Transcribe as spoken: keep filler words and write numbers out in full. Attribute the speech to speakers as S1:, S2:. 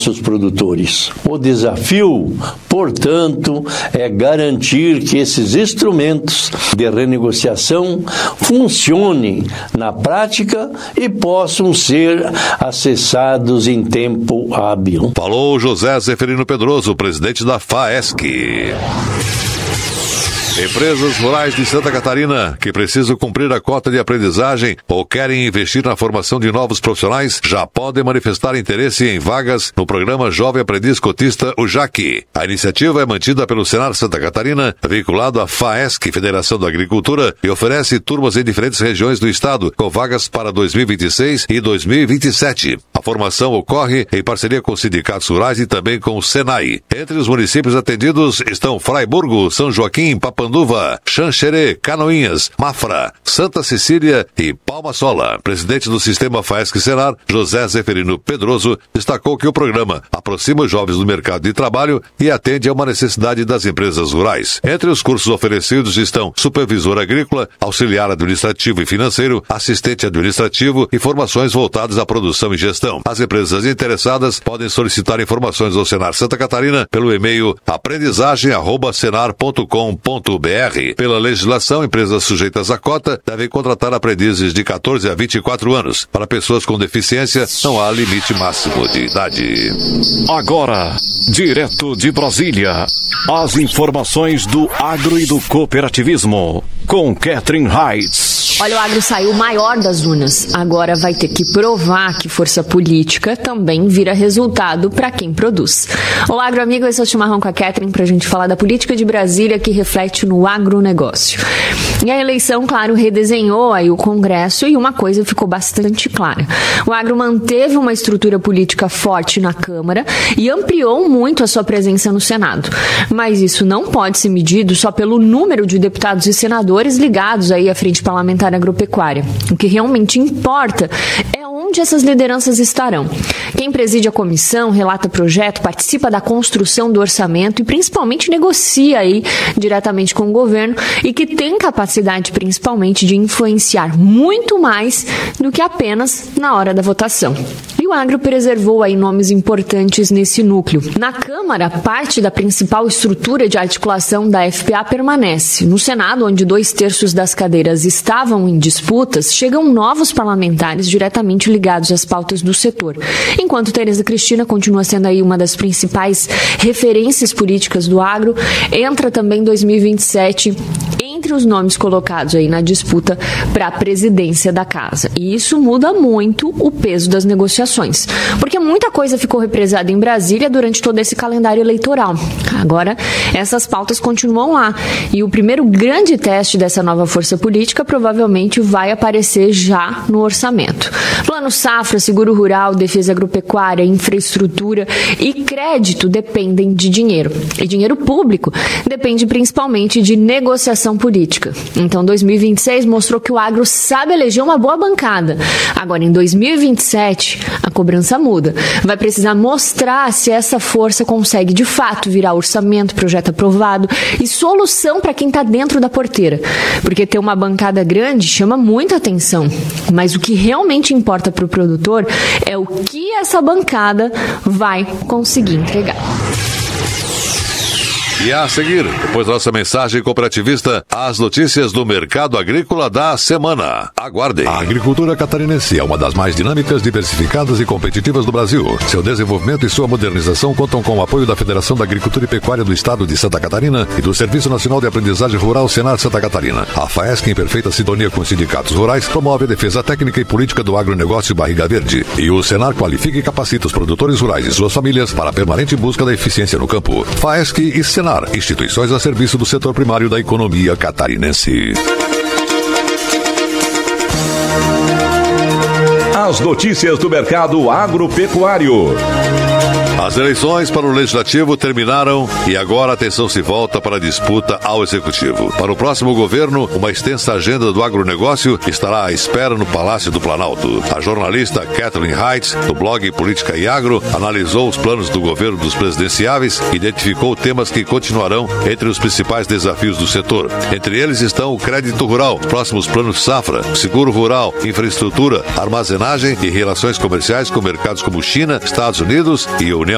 S1: os produtores. O desafio, portanto, é garantir que esses instrumentos de renegociação funcionem na prática e possam ser acessados em tempo hábil.
S2: Falou José Zeferino Pedroso, presidente da FAESC. Empresas rurais de Santa Catarina que precisam cumprir a cota de aprendizagem ou querem investir na formação de novos profissionais já podem manifestar interesse em vagas no programa Jovem Aprendiz Cotista, o JAC. A iniciativa é mantida pelo Senar Santa Catarina, vinculado à FAESC, Federação da Agricultura, e oferece turmas em diferentes regiões do estado, com vagas para dois mil e vinte e seis e dois mil e vinte e sete. A formação ocorre em parceria com os sindicatos rurais e também com o Senai. Entre os municípios atendidos estão Fraiburgo, São Joaquim, Papanduva, Xanxerê, Canoinhas, Mafra, Santa Cecília e Palma Sola. Presidente do Sistema FAESC Senar, José Zeferino Pedroso, destacou que o programa aproxima os jovens do mercado de trabalho e atende a uma necessidade das empresas rurais. Entre os cursos oferecidos estão supervisor agrícola, auxiliar administrativo e financeiro, assistente administrativo e formações voltadas à produção e gestão. As empresas interessadas podem solicitar informações ao Senar Santa Catarina pelo e-mail aprendizagem arroba senar ponto com ponto br. Pela legislação, empresas sujeitas à cota devem contratar aprendizes de catorze a vinte e quatro anos. Para pessoas com deficiência, não há limite máximo de idade.
S3: Agora, direto de Brasília, as informações do agro e do cooperativismo, com Catherine Heitz.
S4: Olha, o agro saiu maior das urnas. Agora vai ter que provar que força política também vira resultado para quem produz. Olá, agro amigo, esse é o Chimarrão com a Catherine para a gente falar da política de Brasília que reflete no agronegócio. E a eleição, claro, redesenhou aí o Congresso e uma coisa ficou bastante clara. O agro manteve uma estrutura política forte na Câmara e ampliou muito a sua presença no Senado. Mas isso não pode ser medido só pelo número de deputados e senadores ligados aí à Frente Parlamentar Agropecuária. O que realmente importa é onde essas lideranças estarão. Quem preside a comissão, relata projeto, participa da construção do orçamento e principalmente negocia aí diretamente com o governo e que tem capacidade principalmente de influenciar muito mais do que apenas na hora da votação. E o agro preservou aí nomes importantes nesse núcleo. Na Câmara, parte da principal estrutura de articulação da F P A permanece. No Senado, onde dois terços das cadeiras estavam em disputas, chegam novos parlamentares diretamente ligados às pautas do setor. Enquanto Tereza Cristina continua sendo aí uma das principais referências políticas do agro, entra também dois mil e vinte e sete entre os nomes colocados aí na disputa para a presidência da casa. E isso muda muito o peso das negociações, porque muita coisa ficou represada em Brasília durante todo esse calendário eleitoral. Agora, essas pautas continuam lá e o primeiro grande teste dessa nova força política provavelmente vai aparecer já no orçamento. Plano Safra, Seguro Rural, Defesa Agropecuária, Infraestrutura e Crédito dependem de dinheiro. E dinheiro público depende principalmente de negociação política. Então, dois mil e vinte e seis mostrou que o agro sabe eleger uma boa bancada. Agora, em dois mil e vinte e sete, a cobrança muda. Vai precisar mostrar se essa força consegue, de fato, virar orçamento, projeto aprovado e solução para quem está dentro da porteira. Porque ter uma bancada grande chama muita atenção. Mas o que realmente importa para o produtor é o que essa bancada vai conseguir entregar.
S2: E a seguir, depois da nossa mensagem cooperativista, as notícias do mercado agrícola da semana. Aguardem.
S5: A agricultura catarinense é uma das mais dinâmicas, diversificadas e competitivas do Brasil. Seu desenvolvimento e sua modernização contam com o apoio da Federação da Agricultura e Pecuária do Estado de Santa Catarina e do Serviço Nacional de Aprendizagem Rural Senar Santa Catarina. A FAESC, em perfeita sintonia com os sindicatos rurais, promove a defesa técnica e política do agronegócio Barriga Verde. E o Senar qualifica e capacita os produtores rurais e suas famílias para a permanente busca da eficiência no campo. FAESC e Senar, instituições a serviço do setor primário da economia catarinense.
S3: As notícias do mercado agropecuário.
S2: As eleições para o Legislativo terminaram e agora a atenção se volta para a disputa ao Executivo. Para o próximo governo, uma extensa agenda do agronegócio estará à espera no Palácio do Planalto. A jornalista Catherine Heitz, do blog Política e Agro, analisou os planos do governo dos presidenciáveis e identificou temas que continuarão entre os principais desafios do setor. Entre eles estão o crédito rural, os próximos planos safra, seguro rural, infraestrutura, armazenagem e relações comerciais com mercados como China, Estados Unidos e União